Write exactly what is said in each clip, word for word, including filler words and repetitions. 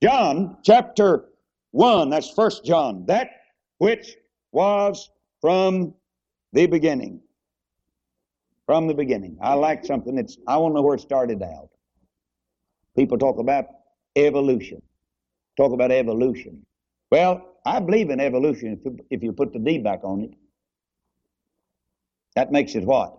John chapter one, that's First John, that which was from the beginning. From the beginning. I like something that's, I want to know where it started out. People talk about evolution. Talk about evolution. Well, I believe in evolution if you, if you put the D back on it. That makes it what?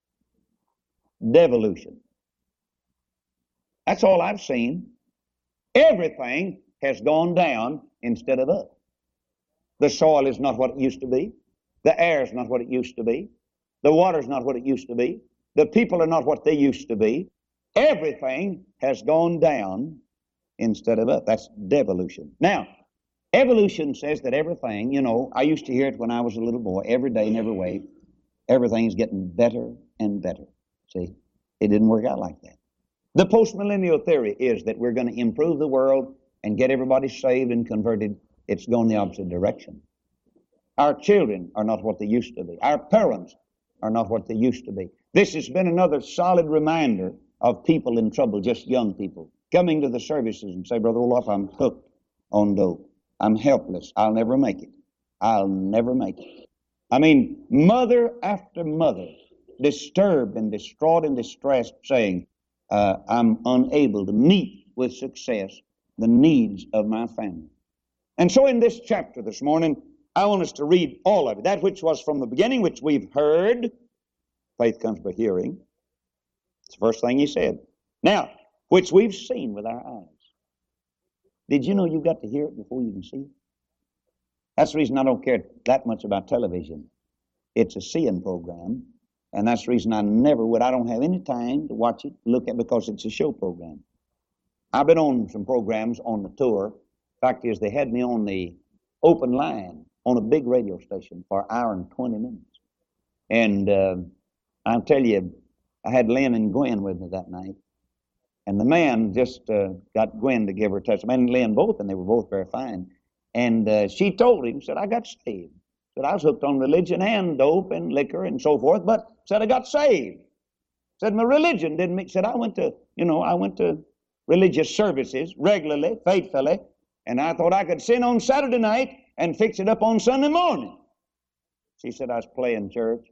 Devolution. That's all I've seen. Everything has gone down instead of up. The soil is not what it used to be. The air is not what it used to be. The water is not what it used to be. The people are not what they used to be. Everything has gone down instead of up. That's devolution. Now, evolution says that everything, you know, I used to hear it when I was a little boy, every day and every way, everything's getting better and better. See, it didn't work out like that. The postmillennial theory is that we're going to improve the world and get everybody saved and converted. It's going the opposite direction. Our children are not what they used to be. Our parents are not what they used to be. This has been another solid reminder of people in trouble, just young people, coming to the services and say, Brother Olaf, I'm hooked on dope. I'm helpless. I'll never make it. I'll never make it. I mean, mother after mother, disturbed and distraught and distressed, saying, uh, I'm unable to meet with success the needs of my family. And so in this chapter this morning, I want us to read all of it. That which was from the beginning, which we've heard. Faith comes by hearing. It's the first thing he said. Now, which we've seen with our eyes. Did you know you've got to hear it before you can see it? That's the reason I don't care that much about television. It's a seeing program, and that's the reason I never would. I don't have any time to watch it, look at it, because it's a show program. I've been on some programs on the tour. Fact is, they had me on the open line on a big radio station for an hour and twenty minutes. And uh, I'll tell you, I had Lynn and Gwen with me that night. And the man just uh, got Gwen to give her testimony, and Lynn both, and they were both very fine. And uh, she told him, said, I got saved. Said, I was hooked on religion and dope and liquor and so forth, but said, I got saved. Said, my religion didn't make, said, I went to, you know, I went to religious services regularly, faithfully, and I thought I could sin on Saturday night and fix it up on Sunday morning. She said, I was playing church.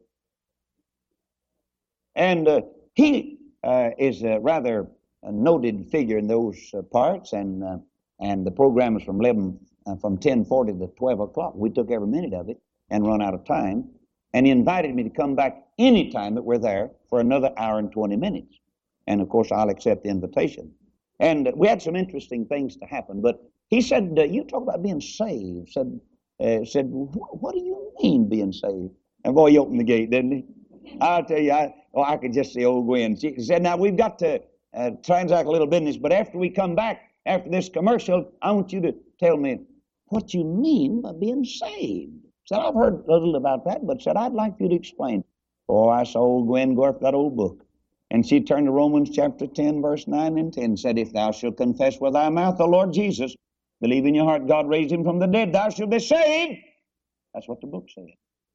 And uh, he uh, is a rather a noted figure in those uh, parts, and uh, and the program is from eleven, uh, from ten forty to twelve o'clock. We took every minute of it and run out of time. And he invited me to come back any time that we're there for another hour and twenty minutes. And of course, I'll accept the invitation. And uh, we had some interesting things to happen. But he said, uh, "You talk about being saved." Said, uh, "said What do you mean being saved?" And boy, he opened the gate, didn't he? I'll tell you, I, oh, I could just see old Gwen. She said, now we've got to uh, transact a little business, but after we come back, after this commercial, I want you to tell me what you mean by being saved. Said, I've heard a little about that, but said, I'd like you to explain. Oh, I saw old Gwen go after that old book. And she turned to Romans chapter ten, verse nine and ten, said, if thou shalt confess with thy mouth the Lord Jesus, believe in your heart God raised him from the dead, thou shalt be saved. That's what the book said.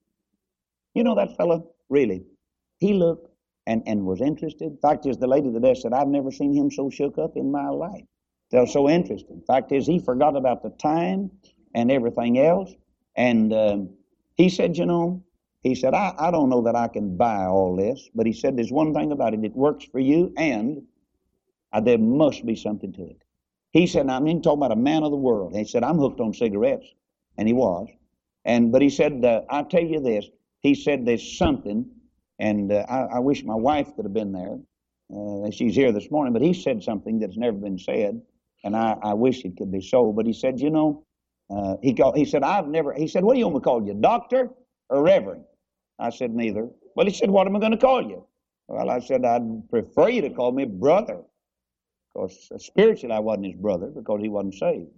You know that fellow, really, he looked and, and was interested. Fact is, the lady that said, I've never seen him so shook up in my life. They were so interested. Fact is, he forgot about the time and everything else. And um, he said, you know, he said, I, I don't know that I can buy all this, but he said, there's one thing about it. It works for you, and uh, there must be something to it. He said, I mean, talking about a man of the world. He said, I'm hooked on cigarettes. And he was. And But he said, uh, I'll tell you this. He said, there's something, and uh, I, I wish my wife could have been there. Uh, she's here this morning, but he said something that's never been said, and I, I wish it could be so. But he said, you know, uh, he called, he said, I've never, he said, what do you want me to call you, doctor or reverend? I said, neither. Well, he said, what am I going to call you? Well, I said, I'd prefer you to call me brother, because uh, spiritually I wasn't his brother because he wasn't saved.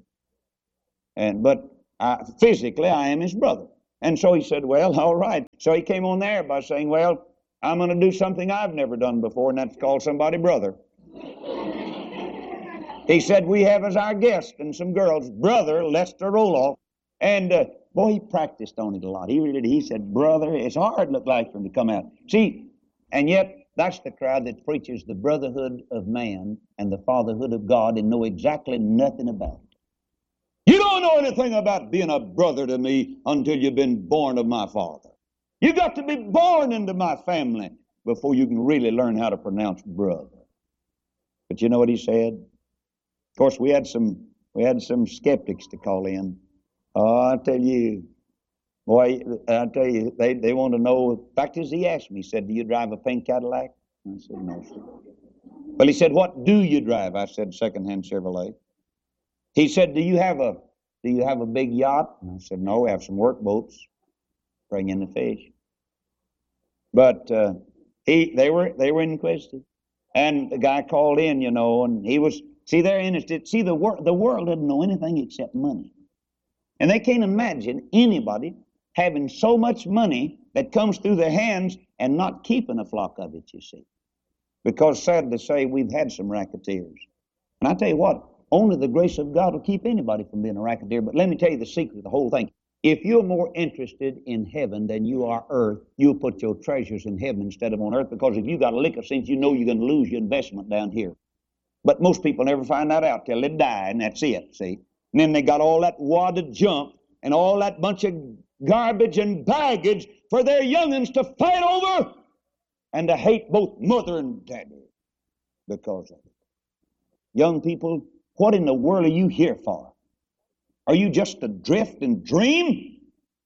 And But I, physically I am his brother. And so he said, well, all right. So he came on there by saying, well, I'm going to do something I've never done before, and that's call somebody brother. He said, we have as our guest and some girls, Brother Lester Roloff. And uh, boy, he practiced on it a lot. He really did. He said, brother, it's hard, look like, for him to come out. See, and yet that's the crowd that preaches the brotherhood of man and the fatherhood of God and know exactly nothing about it. You don't know anything about being a brother to me until you've been born of my father. You got to be born into my family before you can really learn how to pronounce brother. But you know what he said? Of course, we had some we had some skeptics to call in. Oh, I tell you, boy, I tell you, they, they want to know. In fact, as he asked me, he said, "Do you drive a pink Cadillac?" I said, "No, sir." Well, he said, "What do you drive?" I said, "Secondhand Chevrolet." He said, "Do you have a do you have a big yacht?" And I said, "No, we have some work boats. Bring in the fish." But uh, he they were they were inquisitive, and the guy called in, you know, and he was see they're interested. See the world the world doesn't know anything except money, and they can't imagine anybody having so much money that comes through their hands and not keeping a flock of it. You see, because sad to say, we've had some racketeers, and I tell you what. Only the grace of God will keep anybody from being a racketeer. But let me tell you the secret of the whole thing. If you're more interested in heaven than you are earth, you'll put your treasures in heaven instead of on earth, because if you got a lick of sense, you know you're going to lose your investment down here. But most people never find that out till they die, and that's it, see. And then they got all that wadded junk and all that bunch of garbage and baggage for their young'uns to fight over and to hate both mother and daddy because of it. Young people, what in the world are you here for? Are you just to drift and dream?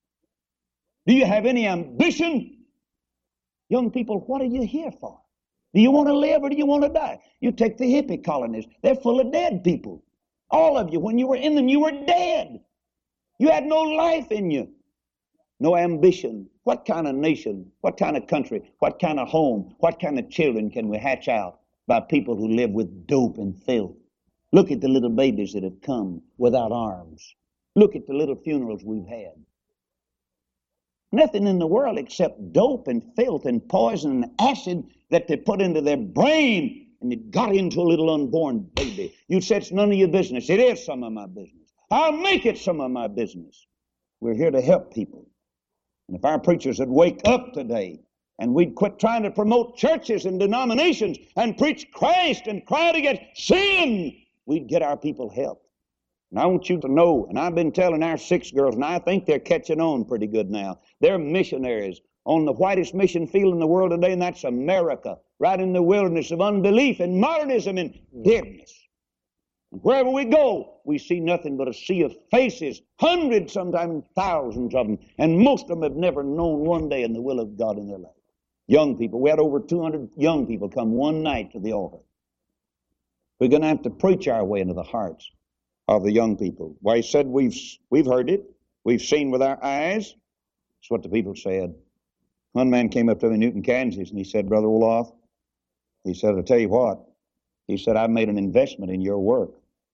Do you have any ambition? Young people, what are you here for? Do you want to live or do you want to die? You take the hippie colonies. They're full of dead people. All of you, when you were in them, you were dead. You had no life in you. No ambition. What kind of nation, what kind of country, what kind of home, what kind of children can we hatch out by people who live with dope and filth? Look at the little babies that have come without arms. Look at the little funerals we've had. Nothing in the world except dope and filth and poison and acid that they put into their brain, and it got into a little unborn baby. You said it's none of your business. It is some of my business. I'll make it some of my business. We're here to help people. And if our preachers would wake up today and we'd quit trying to promote churches and denominations and preach Christ and cry against sin, we'd get our people help. And I want you to know, and I've been telling our six girls, and I think they're catching on pretty good now. They're missionaries on the whitest mission field in the world today, and that's America, right in the wilderness of unbelief and modernism and deadness. And wherever we go, we see nothing but a sea of faces, hundreds, sometimes thousands of them, and most of them have never known one day in the will of God in their life. Young people, we had over two hundred young people come one night to the altar. We're going to have to preach our way into the hearts of the young people. Why, he said we've we've heard it, we've seen with our eyes. That's what the people said. One man came up to me in Newton, Kansas, and he said, "Brother Olaf," he said, "I'll tell you what," he said, "I've made an investment in your work.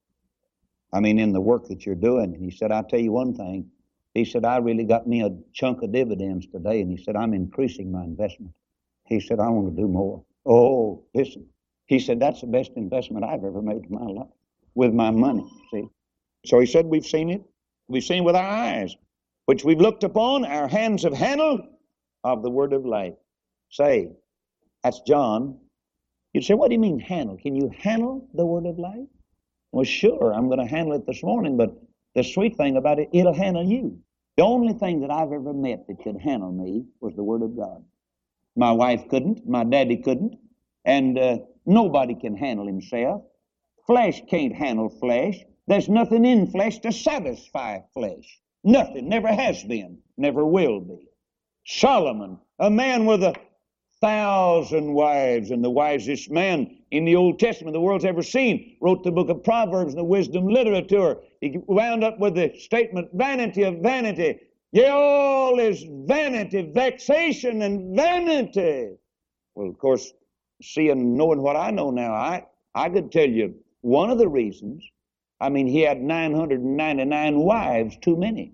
I mean, in the work that you're doing." And he said, "I'll tell you one thing." He said, "I really got me a chunk of dividends today." And he said, "I'm increasing my investment." He said, "I want to do more." Oh, listen. He said, "That's the best investment I've ever made in my life with my money." See? So he said, we've seen it. We've seen with our eyes, which we've looked upon, our hands have handled of the word of life. Say, that's John. You'd say, what do you mean handle? Can you handle the word of life? Well, sure, I'm going to handle it this morning, but the sweet thing about it, it'll handle you. The only thing that I've ever met that could handle me was the word of God. My wife couldn't. My daddy couldn't. And uh, nobody can handle himself. Flesh can't handle flesh. There's nothing in flesh to satisfy flesh. Nothing. Never has been. Never will be. Solomon, a man with a thousand wives and the wisest man in the Old Testament the world's ever seen, wrote the book of Proverbs and the wisdom literature. He wound up with the statement, vanity of vanity. Yea, all is vanity, vexation and vanity. Well, of course, seeing, knowing what I know now, I, I could tell you one of the reasons. I mean, he had nine hundred ninety-nine wives, too many.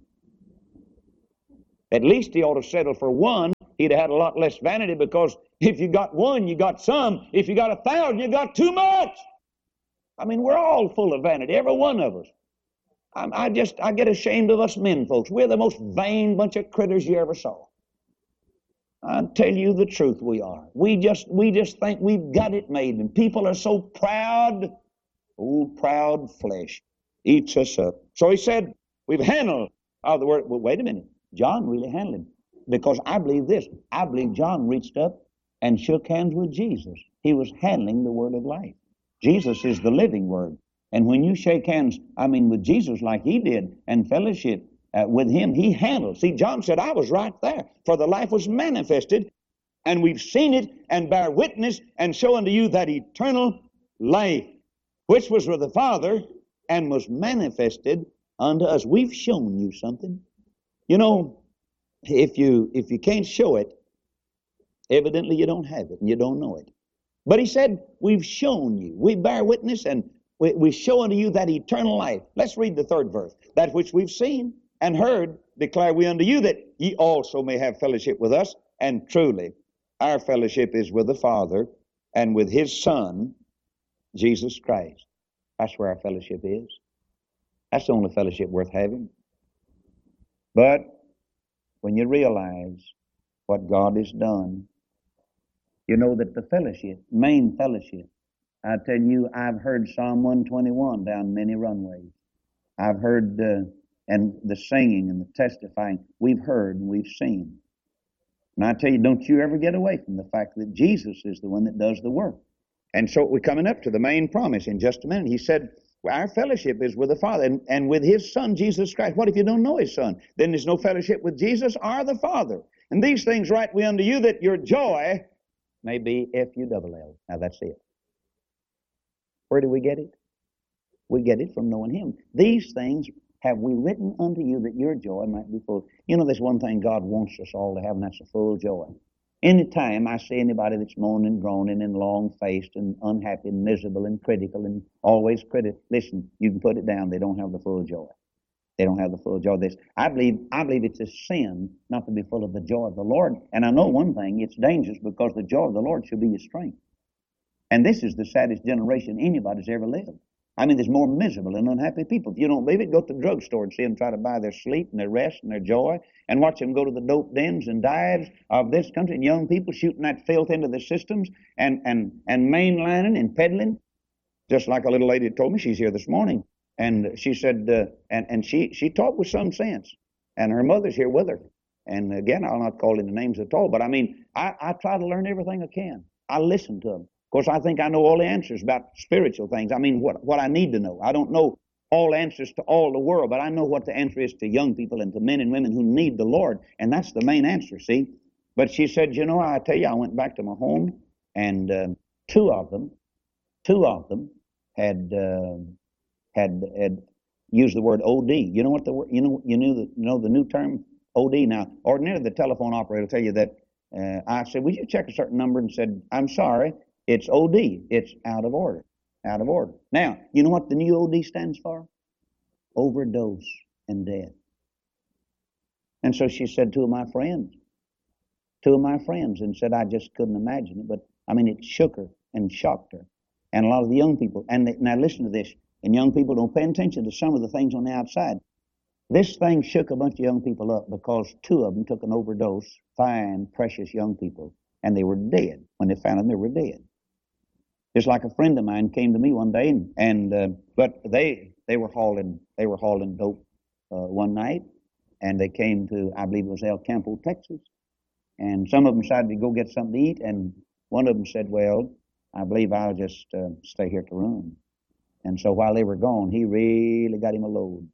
At least he ought to settle for one. He'd have had a lot less vanity, because if you got one, you got some. If you got a thousand, you got too much. I mean, we're all full of vanity, every one of us. I, I just, I get ashamed of us men, folks. We're the most vain bunch of critters you ever saw. I'll tell you the truth, we are. We just, we just think we've got it made, and people are so proud. Old proud flesh. eats us up. So he said, we've handled all the word. Well, wait a minute. John really handled him. Because I believe this. I believe John reached up and shook hands with Jesus. He was handling the word of life. Jesus is the living word. And when you shake hands, I mean, with Jesus like he did, and fellowship uh, with him, he handled. See, John said, I was right there, for the life was manifested, and we've seen it, and bear witness, and show unto you that eternal life, which was with the Father, and was manifested unto us. We've shown you something. You know, if you if you can't show it, evidently you don't have it, and you don't know it. But he said, we've shown you. We bear witness, and we, we show unto you that eternal life. Let's read the third verse. That which we've seen and heard declare we unto you, that ye also may have fellowship with us. And truly, our fellowship is with the Father and with his Son, Jesus Christ. That's where our fellowship is. That's the only fellowship worth having. But when you realize what God has done, you know that the fellowship, main fellowship, I tell you, I've heard Psalm one twenty-one down many runways. I've heard uh, and the singing and the testifying. We've heard and we've seen. And I tell you, don't you ever get away from the fact that Jesus is the one that does the work. And so we're coming up to the main promise in just a minute. He said, well, our fellowship is with the Father and, and with his Son, Jesus Christ. What if you don't know his Son? Then there's no fellowship with Jesus or the Father. And these things write we unto you, that your joy may be F U L L. Now that's it. Where do we get it? We get it from knowing him. These things have we written unto you, that your joy might be full. You know, there's one thing God wants us all to have, and that's a full joy. Anytime I see anybody that's moaning, groaning, and long-faced, and unhappy, and miserable, and critical, and always critical, listen, you can put it down. They don't have the full joy. They don't have the full joy of this. I believe, I believe it's a sin not to be full of the joy of the Lord. And I know one thing, it's dangerous, because the joy of the Lord should be your strength. And this is the saddest generation anybody's ever lived. I mean, there's more miserable and unhappy people. If you don't believe it, go to the drugstore and see them try to buy their sleep and their rest and their joy, and watch them go to the dope dens and dives of this country, and young people shooting that filth into the systems and, and, and mainlining and peddling. Just like a little lady told me, she's here this morning, and she said, uh, and, and she, she talked with some sense, and her mother's here with her. And again, I'll not call any names at all, but I mean, I, I try to learn everything I can. I listen to them. Of course, I think I know all the answers about spiritual things. I mean, what, what I need to know. I don't know all answers to all the world, but I know what the answer is to young people and to men and women who need the Lord, and that's the main answer, see? But she said, you know, I tell you, I went back to my home, and uh, two of them, two of them had, uh, had had used the word O D. You know what the word, you know, you knew the, you know the new term, O D? Now, ordinarily the telephone operator will tell you that, uh, I said, would you check a certain number, and said, I'm sorry, it's O D. It's out of order. Out of order. Now, you know what the new O D stands for? Overdose and death. And so she said, two of my friends, two of my friends, and said, I just couldn't imagine it. But, I mean, it shook her and shocked her. And a lot of the young people, and they, now listen to this, and young people don't pay attention to some of the things on the outside. This thing shook a bunch of young people up, because two of them took an overdose, fine, precious young people, and they were dead. When they found them, they were dead. Just like a friend of mine came to me one day, and, and uh, but they they were hauling they were hauling dope uh, one night, and they came to, I believe it was El Campo, Texas, and some of them decided to go get something to eat, and one of them said, well, I believe I'll just uh, stay here to run. And so while they were gone, he really got him a load.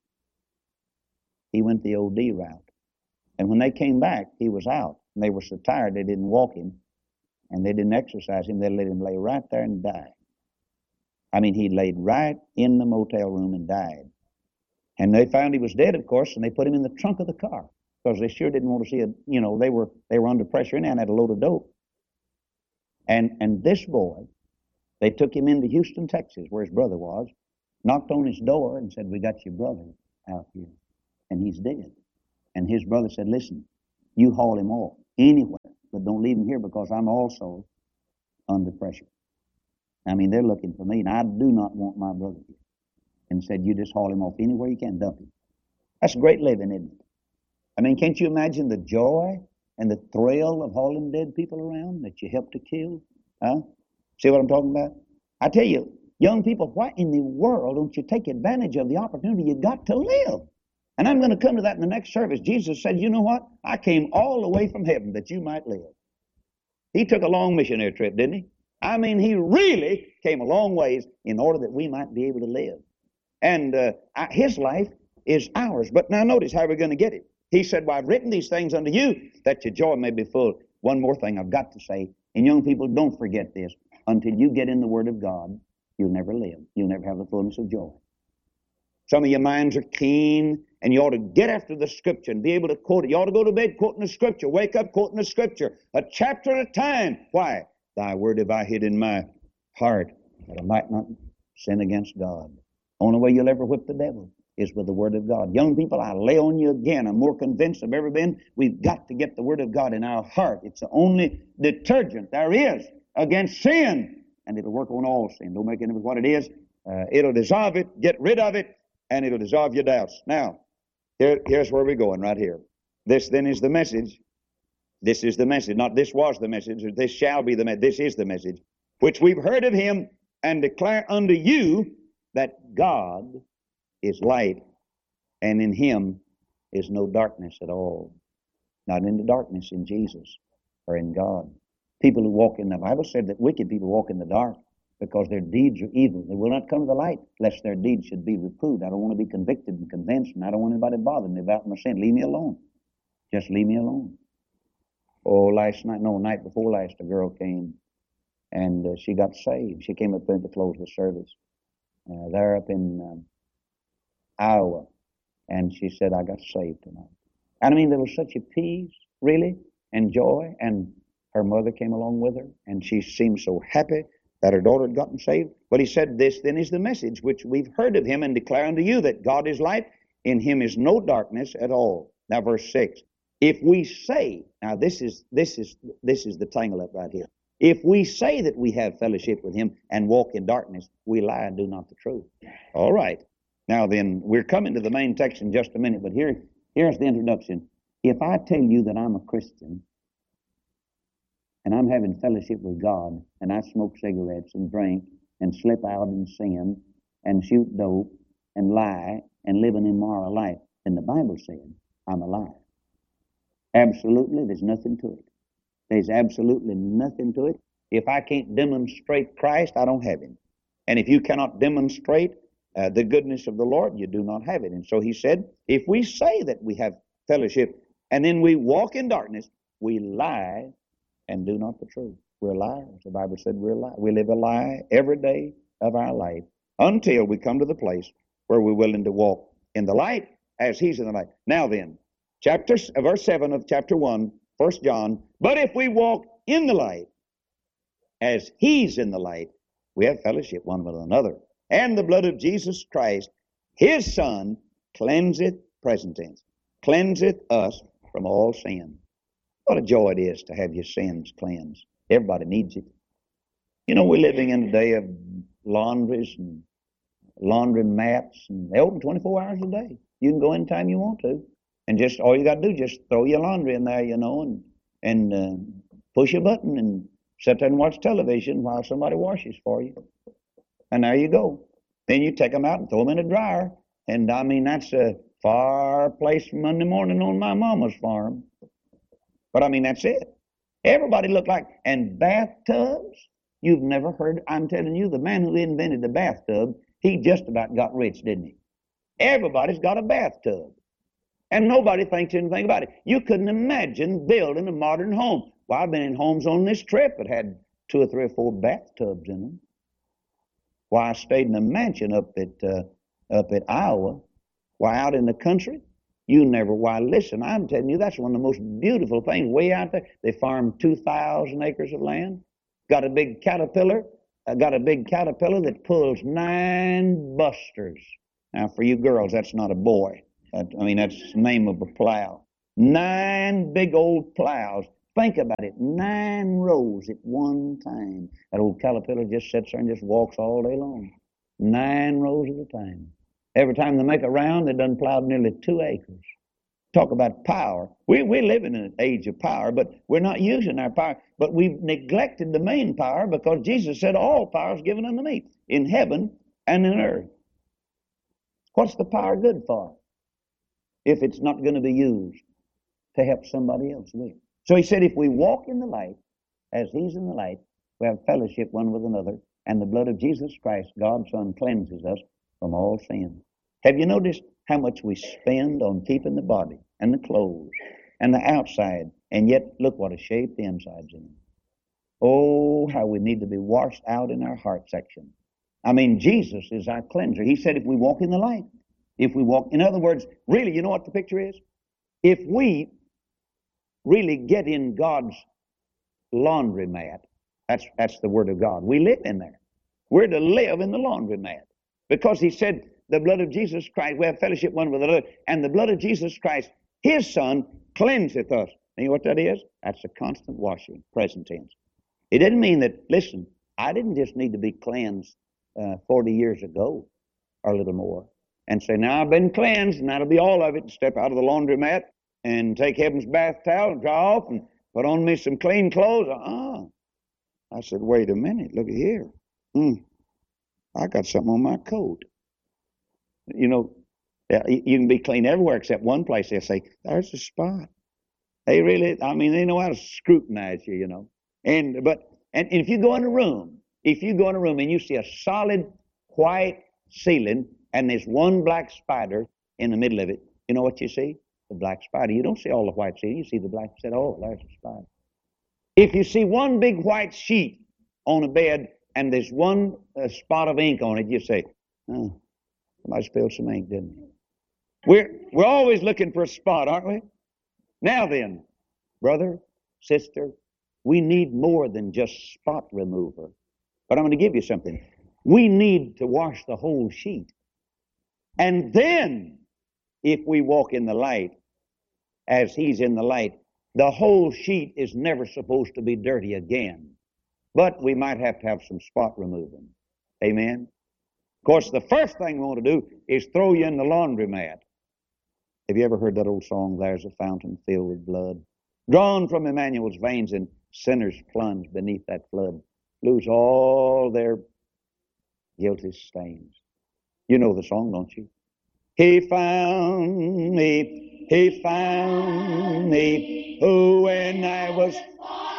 He went the O D route, and when they came back, he was out, and they were so tired they didn't walk him. And they didn't exercise him. They let him lay right there and die. I mean, he laid right in the motel room and died. And they found he was dead, of course, and they put him in the trunk of the car, because they sure didn't want to see it. You know, they were they were under pressure and had a load of dope. And and this boy, they took him into Houston, Texas, where his brother was, knocked on his door and said, we got your brother out here, and he's dead. And his brother said, listen, you haul him off anywhere, but don't leave him here, because I'm also under pressure. I mean, they're looking for me, and I do not want my brother here. And said, you just haul him off anywhere you can, dump him. That's great living, isn't it? I mean, can't you imagine the joy and the thrill of hauling dead people around that you helped to kill? Huh? See what I'm talking about? I tell you, Young people, why in the world don't you take advantage of the opportunity you got to live? And I'm going to come to that in the next service. Jesus said, you know what? I came all the way from heaven that you might live. He took a long missionary trip, didn't he? I mean, he really came a long ways in order that we might be able to live. And uh, his life is ours. But now notice how we're going to get it. He said, well, I've written these things unto you that your joy may be full. One more thing I've got to say. And young people, don't forget this. Until you get in the Word of God, you'll never live. You'll never have the fullness of joy. Some of your minds are keen, and you ought to get after the Scripture and be able to quote it. You ought to go to bed quoting the Scripture, wake up quoting the Scripture, a chapter at a time. Why? Thy word have I hid in my heart, that I might not sin against God. Only way you'll ever whip the devil is with the Word of God. Young people, I lay on you again. I'm more convinced I've ever been. We've got to get the Word of God in our heart. It's the only detergent there is against sin, and it'll work on all sin. Don't make any of what it is. Uh, it'll dissolve it, get rid of it, and it'll dissolve your doubts. Now, here, here's where we're going right here. This then is the message. This is the message. Not this was the message, or this shall be the message. This is the message, which we've heard of him and declare unto you that God is light, and in him is no darkness at all. Not in the darkness in Jesus or in God. People who walk in the Bible said that wicked people walk in the dark because their deeds are evil. They will not come to the light lest their deeds should be reproved. I don't want to be convicted and convinced, and I don't want anybody bothering me about my sin. Leave me alone. Just leave me alone. Oh, last night, no, night before last, a girl came, and uh, she got saved. She came up at the close of the service. Uh, there up in um, Iowa, and she said, I got saved tonight. And I mean, there was such a peace, really, and joy, and her mother came along with her, and she seemed so happy that her daughter had gotten saved. But he said, this then is the message which we've heard of him and declare unto you that God is light, in him is no darkness at all. Now verse six, if we say, now this is this is this is the tangle up right here. If we say that we have fellowship with him and walk in darkness, we lie and do not the truth. All right. Now then, we're coming to the main text in just a minute, but here, here's the introduction. If I tell you that I'm a Christian, and I'm having fellowship with God, and I smoke cigarettes and drink and slip out and sin and shoot dope and lie and live an immoral life, then the Bible said I'm a liar. Absolutely, there's nothing to it. There's absolutely nothing to it. If I can't demonstrate Christ, I don't have him. And if you cannot demonstrate uh, the goodness of the Lord, you do not have it. And so he said, if we say that we have fellowship and then we walk in darkness, we lie and do not the truth. We're liars. The Bible said we're liars. We live a lie every day of our life until we come to the place where we're willing to walk in the light as he's in the light. Now then, chapter verse seven of chapter one, First John, but if we walk in the light as he's in the light, we have fellowship one with another. And the blood of Jesus Christ, his Son, cleanseth, present tense, cleanseth us from all sin. What a joy it is to have your sins cleansed. Everybody needs it. You know, we're living in a day of laundries and laundry mats, and they open twenty-four hours a day. You can go anytime you want to. And just all you got to do, just throw your laundry in there, you know, and and uh, push a button and sit there and watch television while somebody washes for you. And there you go. Then you take them out and throw them in a dryer. And I mean, that's a far place from Monday morning on my mama's farm. But I mean, that's it. Everybody looked like, and bathtubs, you've never heard, I'm telling you, the man who invented the bathtub, he just about got rich, didn't he? Everybody's got a bathtub. And nobody thinks anything about it. You couldn't imagine building a modern home. Well, I've been in homes on this trip that had two or three or four bathtubs in them. Why, I stayed in a mansion up at uh, up at Iowa. Why, out in the country, you never. Why, listen, I'm telling you, that's one of the most beautiful things. Way out there, they farm two thousand acres of land. Got a big caterpillar. Uh, got a big caterpillar that pulls nine busters. Now, for you girls, that's not a boy. That, I mean, that's the name of a plow. Nine big old plows. Think about it, nine rows at one time. That old caterpillar just sits there and just walks all day long. Nine rows at a time. Every time they make a round, they've done plowed nearly two acres. Talk about power. We, we're living in an age of power, but we're not using our power. But we've neglected the main power because Jesus said, all power is given unto me in heaven and in earth. What's the power good for if it's not going to be used to help somebody else with? So he said, if we walk in the light as he's in the light, we have fellowship one with another, and the blood of Jesus Christ, God's Son, cleanses us from all sin. Have you noticed how much we spend on keeping the body and the clothes and the outside, and yet look what a shape the inside's in? Oh, how we need to be washed out in our heart section. I mean, Jesus is our cleanser. He said if we walk in the light, if we walk, in other words, really, you know what the picture is? If we really get in God's laundromat, that's, that's the Word of God. We live in there. We're to live in the laundromat. Because he said, the blood of Jesus Christ, we have fellowship one with another, and the blood of Jesus Christ, his Son, cleanseth us. You know what that is? That's a constant washing, present tense. It didn't mean that, listen, I didn't just need to be cleansed uh, forty years ago or a little more and say, now I've been cleansed and that'll be all of it, and step out of the laundromat and take heaven's bath towel and dry off and put on me some clean clothes. Uh-uh. I said, wait a minute, look at here. Mm, I got something on my coat. You know, you can be clean everywhere except one place. They'll say, there's a spot. They really, I mean, they know how to scrutinize you, you know. And but and if you go in a room, if you go in a room and you see a solid white ceiling and there's one black spider in the middle of it, you know what you see? The black spider. You don't see all the white ceiling. You see the black. You said, oh, there's a spider. If you see one big white sheet on a bed and there's one uh, spot of ink on it, you say, oh, somebody spilled some ink, didn't they? We're, we're always looking for a spot, aren't we? Now then, brother, sister, we need more than just spot remover. But I'm going to give you something. We need to wash the whole sheet. And then, if we walk in the light, as he's in the light, the whole sheet is never supposed to be dirty again. But we might have to have some spot removing. Amen? Of course, the first thing we want to do is throw you in the laundromat. Have you ever heard that old song, there's a fountain filled with blood, drawn from Emmanuel's veins, and sinners plunge beneath that flood, lose all their guilty stains. You know the song, don't you? He found me, he found me, who when I was